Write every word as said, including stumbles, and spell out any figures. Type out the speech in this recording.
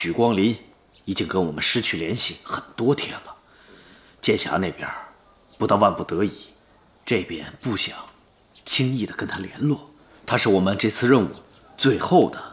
许光林已经跟我们失去联系很多天了，剑侠那边不到万不得已，这边不想轻易的跟他联络。他是我们这次任务最后的